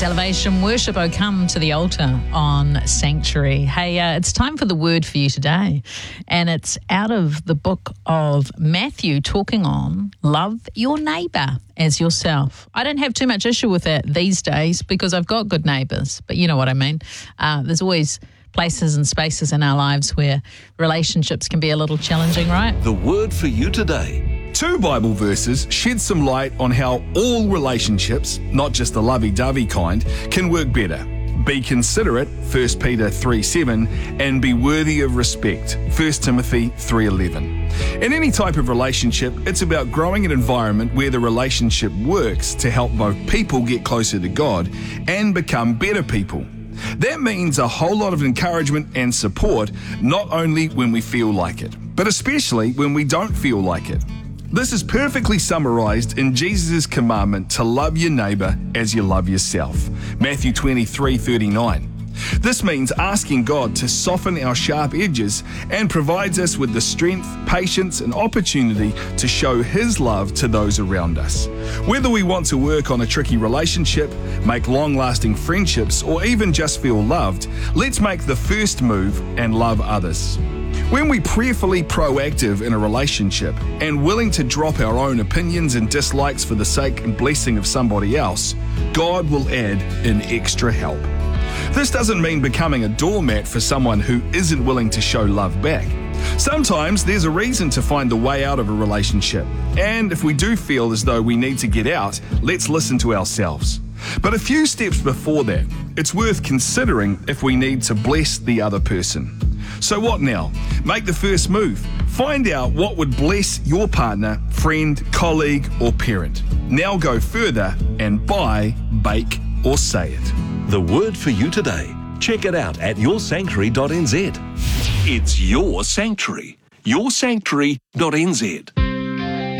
It's Elevation Worship. Oh, come to the altar on Sanctuary. Hey, it's time for the word for you today. And it's out of the book of Matthew, talking on love your neighbour as yourself. I don't have too much issue with that these days because I've got good neighbours, but you know what I mean. There's always places and spaces in our lives where relationships can be a little challenging, right? The word for you today. 2 Bible verses shed some light on how all relationships, not just the lovey-dovey kind, can work better. Be considerate, 1 Peter 3:7, and be worthy of respect, 1 Timothy 3:11. In any type of relationship, it's about growing an environment where the relationship works to help both people get closer to God and become better people. That means a whole lot of encouragement and support, not only when we feel like it, but especially when we don't feel like it. This is perfectly summarized in Jesus' commandment to love your neighbor as you love yourself. Matthew 23:39. This means asking God to soften our sharp edges and provides us with the strength, patience, and opportunity to show His love to those around us. Whether we want to work on a tricky relationship, make long-lasting friendships, or even just feel loved, let's make the first move and love others. When we're prayerfully proactive in a relationship and willing to drop our own opinions and dislikes for the sake and blessing of somebody else, God will add in extra help. This doesn't mean becoming a doormat for someone who isn't willing to show love back. Sometimes there's a reason to find the way out of a relationship, and if we do feel as though we need to get out, let's listen to ourselves. But a few steps before that, it's worth considering if we need to bless the other person. So what now? Make the first move. Find out what would bless your partner, friend, colleague, or parent. Now go further and buy, bake, or say it. The word for you today. Check it out at yoursanctuary.nz. It's Your Sanctuary. yoursanctuary.nz.